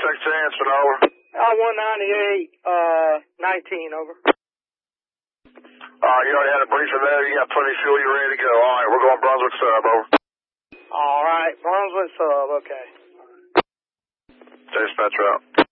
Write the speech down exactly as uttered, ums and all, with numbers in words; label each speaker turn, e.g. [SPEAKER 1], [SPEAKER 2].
[SPEAKER 1] Check Jansen, over.
[SPEAKER 2] Uh, one ninety-eight, uh, nineteen, over.
[SPEAKER 1] Uh, you already had a briefing there. You got plenty of fuel. You're ready to go. All right, we're going Brunswick sub, over.
[SPEAKER 2] All right, Brunswick sub, okay.
[SPEAKER 1] Dispatch route.